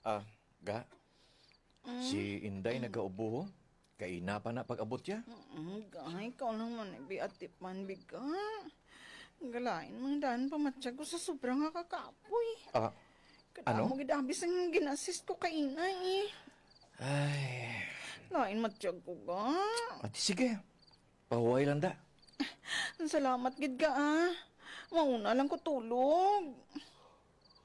Ah, ga? Si Inday nagaubo. Kaina pa na pag-abot ya. Gay, ikaw naman biatipan biga. Galain mga daan pamatsyag ko sa sobrang kakakapoy. Ah, Kada ano? mo gidabis ang ginassist ko kay inay. Ay, Lain matsyag ko ga. ati sige. Pahuway lang da. Salamat gid ka ah. Mauna lang ko tulog.